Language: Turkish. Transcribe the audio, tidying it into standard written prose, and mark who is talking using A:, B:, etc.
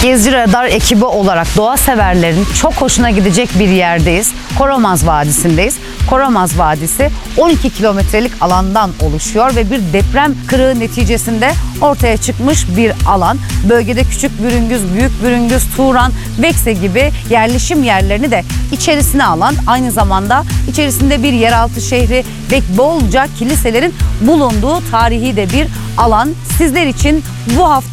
A: Gezi Radar ekibi olarak doğa severlerin çok hoşuna gidecek bir yerdeyiz. Koramaz Vadisi'ndeyiz. Koramaz Vadisi 12 kilometrelik alandan oluşuyor ve bir deprem kırığı neticesinde ortaya çıkmış bir alan. Bölgede Küçük Bürüngüz, Büyük Bürüngüz, Turan, Vekse gibi yerleşim yerlerini de içerisine alan, aynı zamanda içerisinde bir yeraltı şehri ve bolca kiliselerin bulunduğu tarihi de bir alan. Sizler için bu hafta